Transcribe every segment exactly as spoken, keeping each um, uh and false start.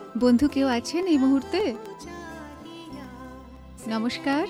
বন্ধু কেউ আছেন এই মুহূর্তে? নমস্কার।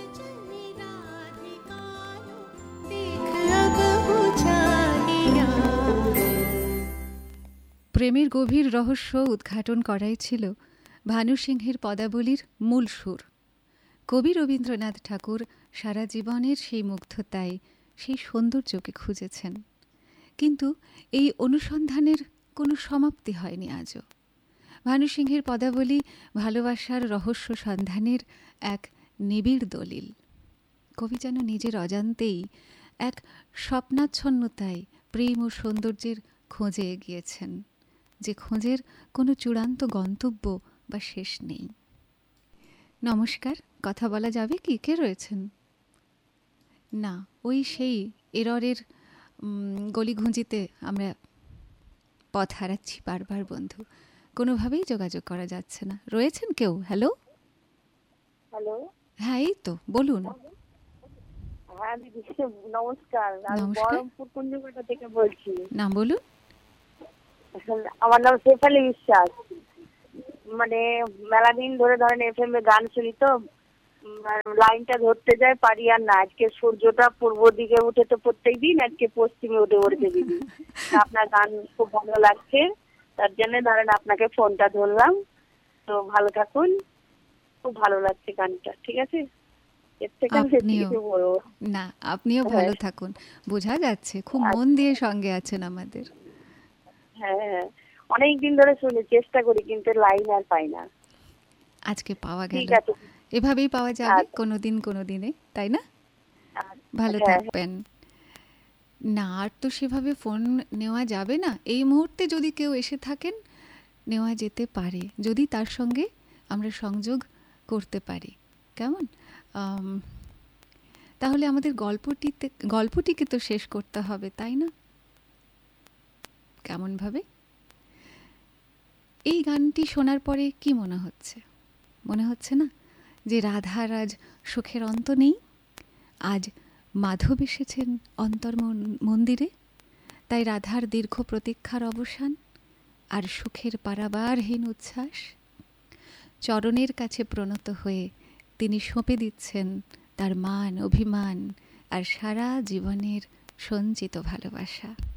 প্রেমের গভীর রহস্য উদ্ঘাটন করাই ছিল ভানু সিংহের পদাবলীর মূল সুর। কবি রবীন্দ্রনাথ ঠাকুর সারা জীবনের সেই মুগ্ধতায়, সেই সৌন্দর্যকে খুঁজেছেন, কিন্তু এই অনুসন্ধানের কোনো সমাপ্তি হয়নি আজও। ভানু সিংহের পদাবলী ভালোবাসার রহস্য সন্ধানের এক নিবিড় দলিল। কবি যেন নিজের অজান্তেই এক স্বপ্নাচ্ছন্নতায় প্রেম ও সৌন্দর্যের খোঁজে এগিয়েছেন, যে খোঁজের কোনো চূড়ান্ত গন্তব্য বা শেষ নেই। নমস্কার, কথা বলা যাবে কি? কে রয়েছেন? না, ওই সেই এররের গলিঘুঁজিতে আমরা পথ হারাচ্ছি বারবার বন্ধু, কোনোভাবেই যোগাযোগ করা যাচ্ছে না। রয়েছেন কেউ? Hello hello. হ্যাঁ, এই তো, বলুন। হ্যাঁ দিদি, নমস্কার। আমি নমস্কার। বহরমপুর কুঞ্জকাটা থেকে বলছি। নাম বলুন। আমার নাম শেফালি বিশ্বাস। মানে মেলা দিন ধরে ধরেন এফএম এ গান শুনি, তো লাইনটা ধরতে যায় পারি আর না। আজকে সূর্যটা পূর্ব দিকে উঠে তো প্রত্যেক দিন, আজকে পশ্চিমে উঠে পড়েছে দিদি। আপনার গান খুব ভালো লাগছে, তার জন্য ধরেন আপনাকে ফোনটা ধরলাম। তো ভালো থাকুন, খুব ভালো লাগছে গানটা। ঠিক আছে, আপনিও না, আপনিও ভালো থাকুন। বোঝা যাচ্ছে খুব মন দিয়ে সঙ্গে আছেন আমাদের। হ্যাঁ হ্যাঁ, অনেকদিন ধরে শুনি, চেষ্টা করি, কিন্তু লাইন আর পাই না। আজকে পাওয়া গেল। এভাবেই পাওয়া যাবে কোনোদিন কোনোদিনে, তাই না? ভালো থাকবেন। না, আর তো সেভাবে ফোন নেওয়া যাবে না এই মুহূর্তে। যদি কেউ এসে থাকেন, নেওয়া যেতে পারে, যদি তার সঙ্গে আমরা সংযোগ করতে পারি। কেমন? তাহলে আমাদের গল্পটিতে গল্পটিকে তো শেষ করতে হবে, তাই না? কেমনভাবে? এই গানটি শোনার পরে কি মনে হচ্ছে? মনে হচ্ছে না যে রাধার আজ সুখের অন্ত নেই? আজ মাধব এসেছেন অন্তর মন্দিরে, তাই রাধার দীর্ঘ প্রতীক্ষার অবসান আর সুখের পারাবারহীন উচ্ছ্বাস। চরণের কাছে প্রণত হয়ে তিনি সঁপে দিচ্ছেন তার মান, অভিমান আর সারা জীবনের সঞ্চিত ভালোবাসা।